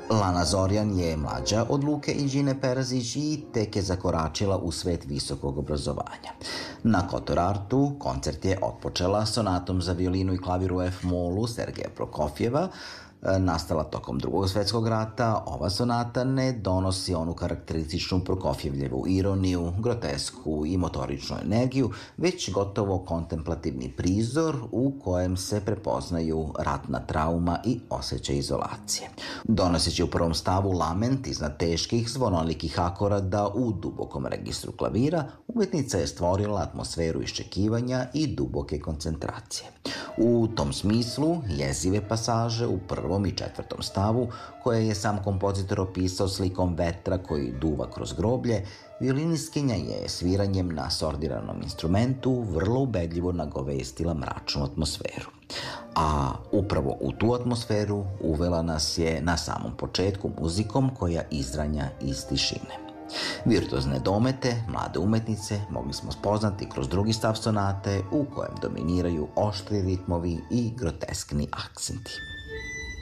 Lana Zorjan je mlađa od Luke i Đine Perzić i tek je zakoračila u svet visokog obrazovanja. Na Kotor Artu koncert je otpočela sonatom za violinu i klavir u F-molu Sergeja Prokofjeva. Nastala tokom Drugog svjetskog rata, ova sonata ne donosi onu karakterističnu Prokofjevljevu ironiju, grotesku i motoričnu energiju, već gotovo kontemplativni prizor u kojem se prepoznaju ratna trauma i osjećaj izolacije. Donoseći u prvom stavu lament iznad teških zvonolikih akorada u dubokom registru klavira, umetnica je stvorila atmosferu iščekivanja i duboke koncentracije. U tom smislu, jezive pasaže u prvom i četvrtom stavu, koje je sam kompozitor opisao slikom vetra koji duva kroz groblje, violinistkinja je sviranjem na sordiranom instrumentu vrlo ubedljivo nagovestila mračnu atmosferu. A upravo u tu atmosferu uvela nas je na samom početku muzikom koja izranja iz tišine. Virtuozne domete, mlade umetnice, mogli smo spoznati kroz drugi stav sonate u kojem dominiraju oštri ritmovi i groteskni akcenti.